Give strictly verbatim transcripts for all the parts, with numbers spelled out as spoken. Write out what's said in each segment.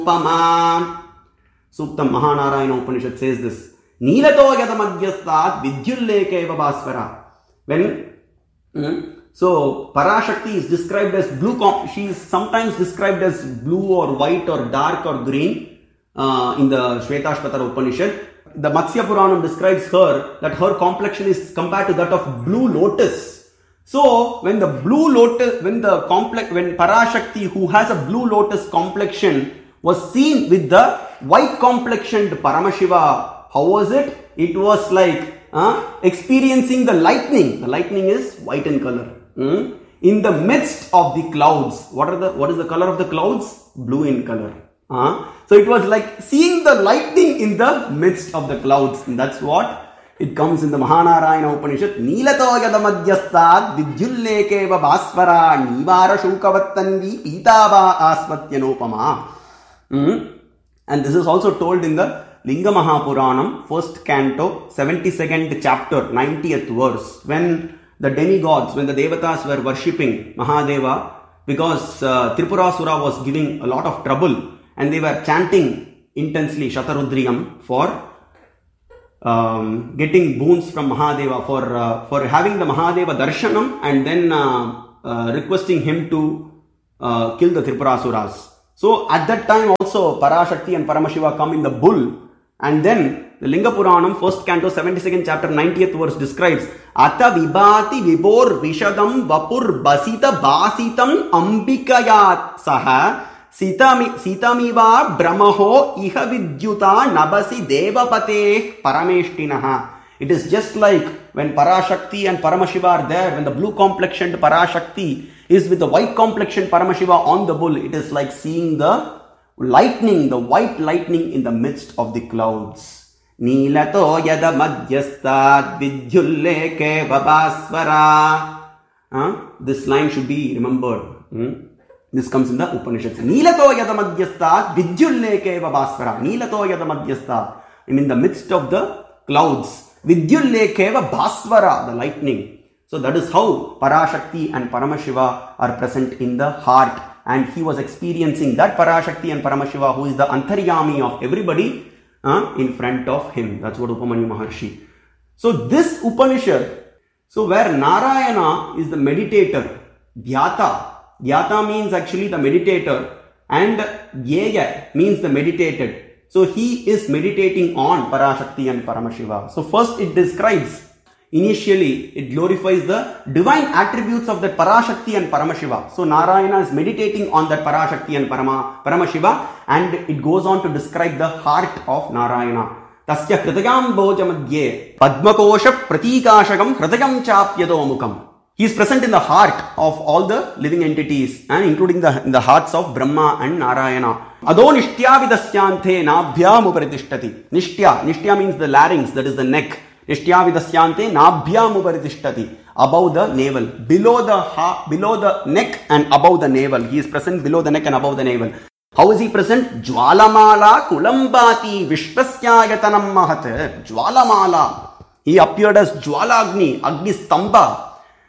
Upama. Suktam Mahanarayana Upanishad says this. Nilato yadamadhyasthat vidyullekeva bhasvara. When hmm, so Parashakti is described as blue, she is sometimes described as blue or white or dark or green uh, in the Shvetashvatara Upanishad. The Matsya Puranam describes her that her complexion is compared to that of blue lotus. So when the blue lotus, when the complex, when Parashakti, who has a blue lotus complexion, was seen with the white complexioned Paramashiva, how was it? It was like uh, experiencing the lightning. The lightning is white in color. Hmm? In the midst of the clouds. What are the? What is the color of the clouds? Blue in color. Uh, so it was like seeing the lightning in the midst of the clouds. And that's what it comes in the Mahanarayana Upanishad. Nilato yadamadhyastad vidyullekeva bhasvara nivara shukavatanvi pitava asvatyanopama. Mm. And this is also told in the Linga Mahapuranam, first canto, seventy-second chapter, ninetieth verse. When the demigods, when the devatas were worshipping Mahadeva, because uh, Tripurasura was giving a lot of trouble, and they were chanting intensely Shatarudriyam for um, getting boons from Mahadeva, for uh, for having the Mahadeva darshanam, and then uh, uh, requesting him to uh, kill the Tripurasuras. So at that time also Parashakti and Paramashiva come in the bull, and then the Linga Puranam, first canto, seventy-second chapter, ninetieth verse describes Ata vibhati vibor vishadam vapur basita basitam ambikayat saha Sitami, Sitamiva Brahmaho Iha Vidyuta Nabasi Devapate Parameshtinaha. It is just like when Parashakti and Paramashiva are there, when the blue complexioned Parashakti is with the white complexioned Paramashiva on the bull. It is like seeing the lightning, the white lightning in the midst of the clouds. Nilato yada madhyastad vidyulleke vabhasvara. Uh, this line should be remembered. Hmm? This comes in the Upanishads. Nilato yadamadhyasthat vidyullekeva bhasvara. Nilato yadamadhyasthat. I mean, in the midst of the clouds. Vidyullekeva bhasvara, the lightning. So that is how Parashakti and Paramashiva are present in the heart. And he was experiencing that Parashakti and Paramashiva, who is the Antaryami of everybody, uh, in front of him. That's what Upamanyu Maharshi. So this Upanishad, so where Narayana is the meditator, Dhyata. Dhyata means actually the meditator, and Yeya means the meditated. So he is meditating on Parashakti and Paramashiva. So first it describes, initially it glorifies the divine attributes of that Parashakti and Paramashiva. So Narayana is meditating on that Parashakti and Parama, Paramashiva, and it goes on to describe the heart of Narayana. Tasya hridayam bhojamadye padmakosha pratikashagam hridayam chapyadom. He is present in the heart of all the living entities, and including the, in the hearts of Brahma and Narayana. Ado nishtya vidasyante nabhyam uparitishthati. Nishtya, nishtya means the larynx, that is the neck. Nishtya vidasyante nabhyam uparitishthati. Above the navel, below the ha, below the neck and above the navel. He is present below the neck and above the navel. How is he present? Jwalamala kulambati vishwasyayatanam mahat. Jwalamala. He appeared as Jwalagni, Agni Stamba,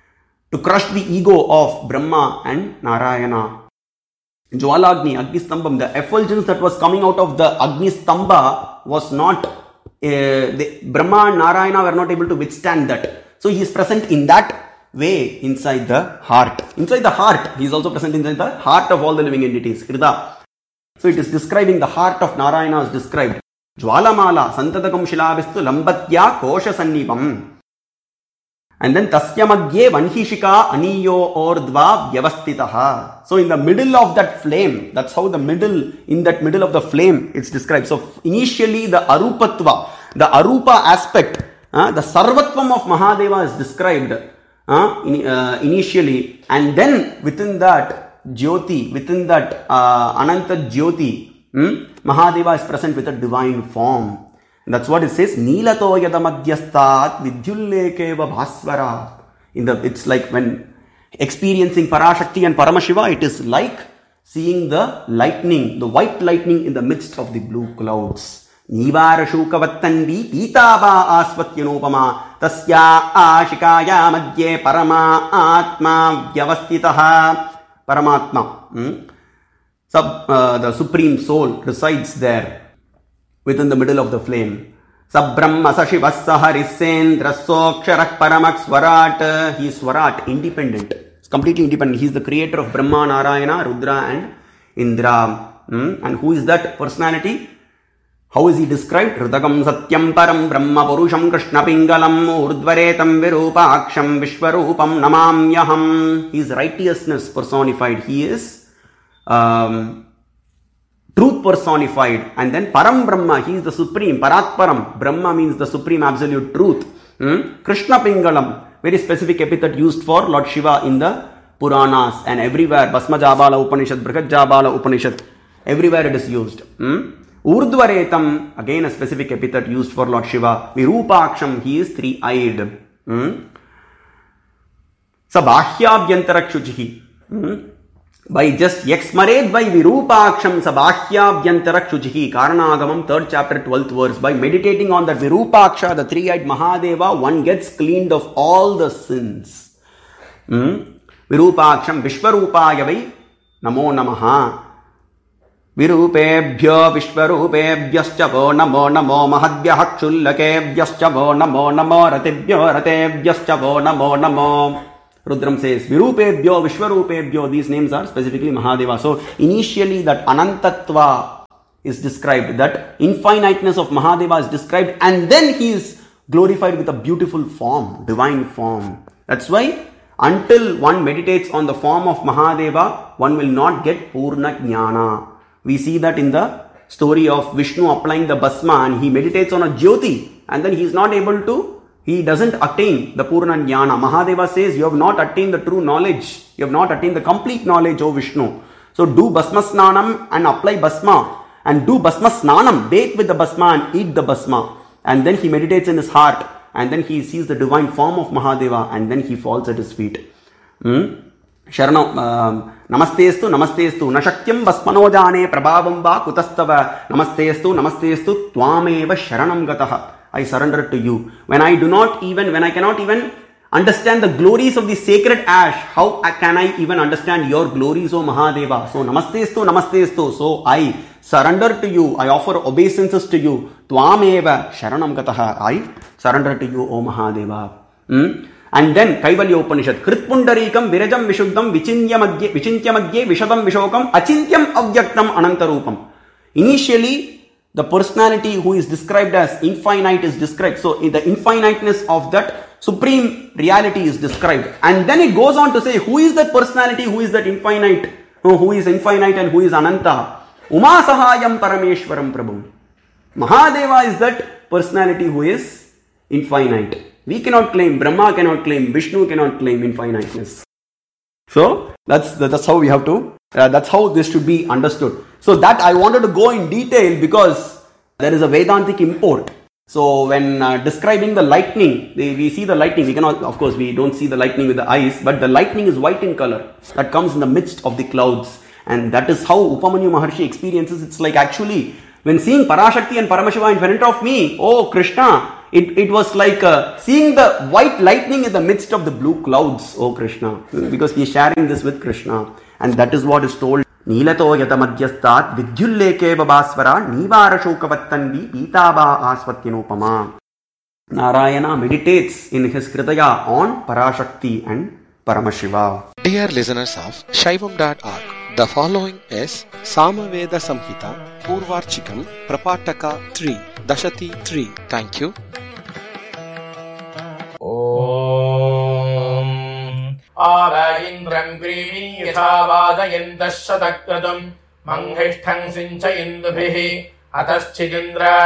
to crush the ego of Brahma and Narayana. Jwalagni, Agni Stambam, the effulgence that was coming out of the Agni Stamba was not, uh, the, Brahma and Narayana were not able to withstand that. So he is present in that way inside the heart. Inside the heart, he is also present inside the heart of all the living entities. Hrida. So it is describing the heart of Narayana is described. Jwalamala, Santatakam Shilavistu Lambatya Kosha Sannipam. And then Tasya Madhye Vanhishika Aniyo Ordva Vyavastitaha. So in the middle of that flame, that's how the middle, in that middle of the flame, it's described. So initially the Arupatva, the Arupa aspect, uh, the Sarvatvam of Mahadeva is described uh, in, uh, initially. And then within that Jyoti, within that uh, Ananta Jyoti, hmm, Mahadeva is present with a divine form. That's what it says. Nilato yadamadhyasthat vidyullekeva bhasvara. In the, it's like when experiencing Parashakti and Paramashiva, it is like seeing the lightning, the white lightning in the midst of the blue clouds. Nivara shukavatanvi pitava asvatyanopama tasya ashikaya madhye parama atma vyavastitaha. Paramatma. Hmm? Sub, uh, the Supreme Soul resides there within the middle of the flame. Sabrahma Sashivas Saharisendra Soksharak Paramak Swarat. He is Swarat, independent. He's completely independent. He is the creator of Brahma, Narayana, Rudra and Indra. Hmm? And who is that personality? How is he described? Ridagam Satyam Param Brahma Purusham Krishna Pingalam Urdvaretam Virupaksham Vishwarupam Namamyaham. He is righteousness personified. He is um, truth personified. And then Param Brahma, he is the supreme. Parat Param. Brahma means the supreme absolute truth. Hmm? Krishna Pingalam, very specific epithet used for Lord Shiva in the Puranas and everywhere. Bhasma Jabala Upanishad, Brihat Jabala Upanishad, everywhere it is used. Hmm? Urdvaretam, again a specific epithet used for Lord Shiva. Virupaksham, he is three-eyed. Hmm? Sabahyaabhyantarakshujihi. Hmm? By just Yaksmared by Virupaksham Sabahyaabhyantarakshujihi. Karanagamam, third chapter, twelfth verse. By meditating on the Virupaksha, the three-eyed Mahadeva, one gets cleaned of all the sins. Hmm? Virupaksham Vishwarupayavai Namo Namaha. Virupebhyo Vishwarupebhyascha vo namo namo mahadvyah kshullakebhyascha vo namo namo ratebhyo ratebhyascha vo namo namo. Rudram says, Virupebhyo Vishwarupebhyo, these names are specifically Mahadeva. So initially that Anantatva is described, that infiniteness of Mahadeva is described, and then he is glorified with a beautiful form, divine form. That's why until one meditates on the form of Mahadeva, one will not get Purna Jnana. We see that in the story of Vishnu applying the Bhasma, and he meditates on a Jyoti, and then he is not able to, he doesn't attain the Purna Jnana. Mahadeva says, you have not attained the true knowledge. You have not attained the complete knowledge, O Vishnu. So do Bhasma Snanam and apply Bhasma, and do Bhasma Snanam, bathe with the Bhasma and eat the Bhasma. And then he meditates in his heart, and then he sees the divine form of Mahadeva, and then he falls at his feet. Hmm? Sharanam, uh, Namastestu, Namastestu, Nashakyam Basmanojane Prabhavam Va Kutastava, Namastestu, Namastestu, Twameva Sharanam Gataha. I surrender to you. When I do not even, when I cannot even understand the glories of the sacred ash, how can I even understand your glories, O Mahadeva? So, Namastestu, Namastestu. So, I surrender to you. I offer obeisances to you. Twameva Sharanam Gataha. I surrender to you, O Mahadeva. Hmm? And then Kaivalya Upanishad, Kritpundarikam Virajam Vishuddham Vichintya Madhye Vichintya Madhye Vishadam Vishokam Achintyam Avyaktam Anantarupam. Initially, the personality who is described as infinite is described. So, in the infiniteness of that supreme reality is described. And then it goes on to say, who is that personality, who is that infinite, who is infinite and who is Ananta? Uma Sahayam Parameshwaram Prabhum. Mahadeva is that personality who is infinite. We cannot claim, Brahma cannot claim, Vishnu cannot claim infiniteness. So, that's, that's how we have to, uh, that's how this should be understood. So that I wanted to go in detail because there is a Vedantic import. So when uh, describing the lightning, they, we see the lightning, we cannot, of course we don't see the lightning with the eyes, but the lightning is white in color that comes in the midst of the clouds. And that is how Upamanyu Maharshi experiences. It's like actually, when seeing Parashakti and Paramashiva in front of me, oh Krishna, It, it was like uh, seeing the white lightning in the midst of the blue clouds, oh Krishna. Because he is sharing this with Krishna. And that is what is told. Nilato yata madhyastat vidyulleke babasvara nivara shokavatanvi pitaba asvatyanopama. Narayana meditates in his Kritaya on Parashakti and Paramashiva. Dear listeners of Shaivam dot org, the following is Samaveda Samhita Purvarchikam Prapataka three, Dashati three. Thank you. Om Ara Indram Grimi Yathavadayantashatakradam Manghishthang Sinchayindubhihi Ataschidindra